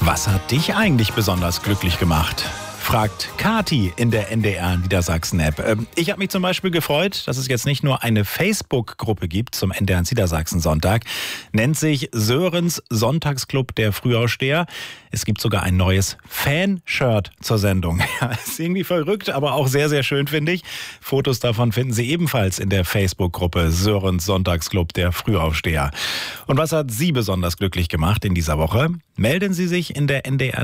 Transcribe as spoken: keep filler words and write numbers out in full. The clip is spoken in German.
Was hat dich eigentlich besonders glücklich gemacht? Fragt Kati in der N D R Niedersachsen-App. Ich habe mich zum Beispiel gefreut, dass es jetzt nicht nur eine Facebook-Gruppe gibt zum N D R Niedersachsen-Sonntag. Nennt sich Sörens Sonntagsclub der Frühaufsteher. Es gibt sogar ein neues Fan-Shirt zur Sendung. Ja, ist irgendwie verrückt, aber auch sehr, sehr schön, finde ich. Fotos davon finden Sie ebenfalls in der Facebook-Gruppe Sörens Sonntagsclub der Frühaufsteher. Und was hat Sie besonders glücklich gemacht in dieser Woche? Melden Sie sich in der N D R